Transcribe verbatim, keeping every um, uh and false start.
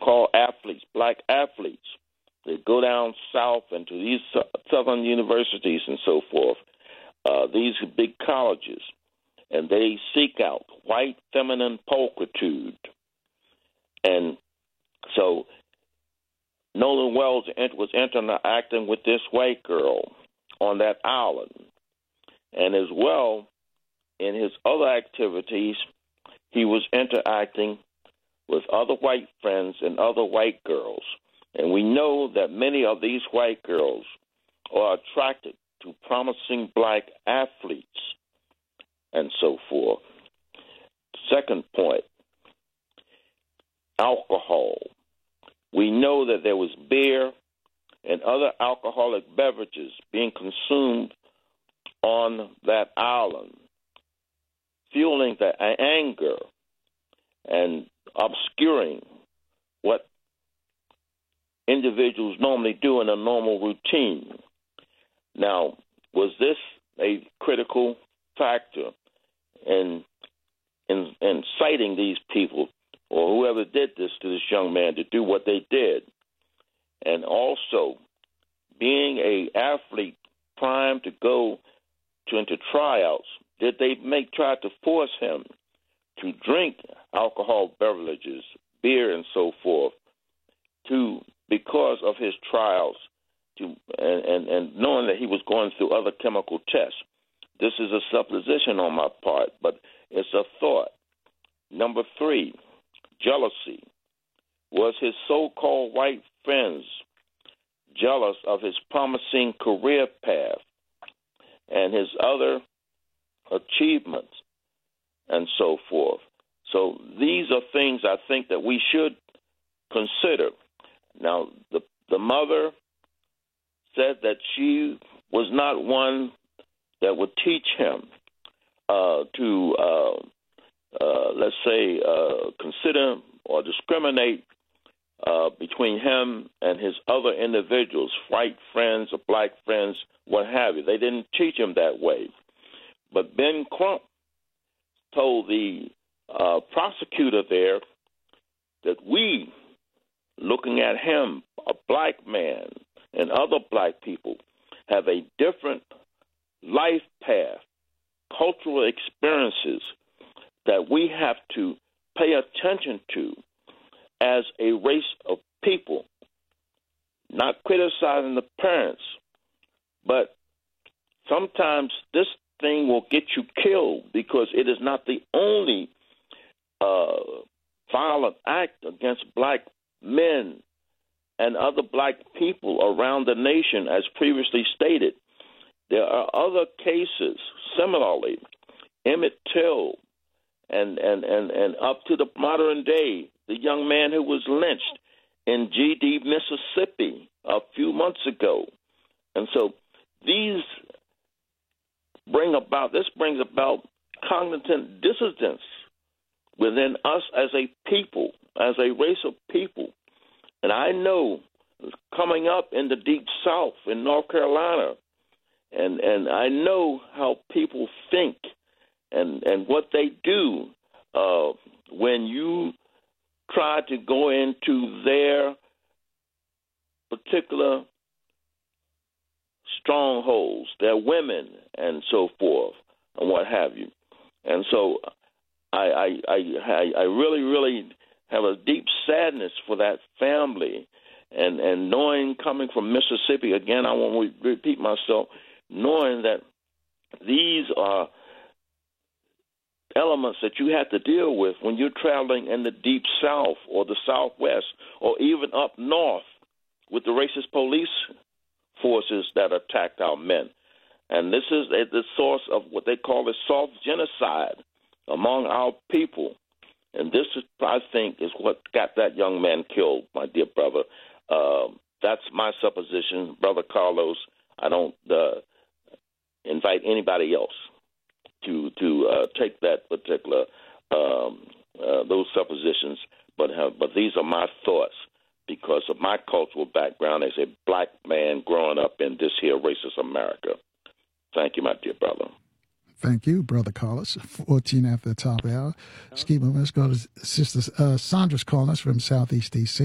so-called athletes, black athletes. They go down south into these southern universities and so forth, uh, these big colleges, and they seek out white feminine pulchritude. And so Nolan Wells was interacting with this white girl on that island. And as well, in his other activities, he was interacting with other white friends and other white girls. And we know that many of these white girls are attracted to promising black athletes and so forth. Second point, alcohol. We know that there was beer and other alcoholic beverages being consumed on that island, fueling the anger and obscuring what individuals normally do in a normal routine. Now, was this a critical factor in, in inciting these people or whoever did this to this young man to do what they did? And also, being a athlete primed to go to into tryouts, did they make try to force him to drink alcohol beverages, beer and so forth, to because of his trials, to and, and, and knowing that he was going through other chemical tests? This is a supposition on my part, but it's a thought. Number three, jealousy. Was his so-called white friends jealous of his promising career path and his other achievements and so forth? So these are things I think that we should consider. Now, the, the mother said that she was not one that would teach him uh, to, uh, uh, let's say, uh, consider or discriminate uh, between him and his other individuals, white friends or black friends, what have you. They didn't teach him that way. But Ben Crump told the uh, prosecutor there that we, looking at him, a black man, and other black people, have a different life path, cultural experiences that we have to pay attention to as a race of people, not criticizing the parents, but sometimes this thing will get you killed because it is not the only uh, violent act against black men and other black people around the nation, as previously stated. There are other cases, similarly, Emmett Till, and, and, and, and up to the modern day, the young man who was lynched in G D, Mississippi, a few months ago. And so these bring about, this brings about cognitive dissonance within us as a people, as a race of people. And I know coming up in the Deep South in North Carolina, and, and I know how people think and, and what they do uh, when you try to go into their particular strongholds, their women and so forth, and what have you. And so I, I, I, I really, really have a deep sadness for that family. And, and knowing, coming from Mississippi, again, I won't repeat myself, knowing that these are elements that you have to deal with when you're traveling in the Deep South or the Southwest or even up north with the racist police forces that attacked our men. And this is a, the source of what they call a soft genocide among our people. And this, is, I think, is what got that young man killed, my dear brother. Uh, that's my supposition, Brother Carlos. I don't uh, invite anybody else to to uh, take that particular um, uh, those suppositions, but have, but these are my thoughts because of my cultural background as a black man growing up in this here racist America. Thank you, my dear brother. Thank you, Brother Carlos. fourteen after the top hour. Excuse me, let's go to Sister uh, Sandra's calling us from Southeast D C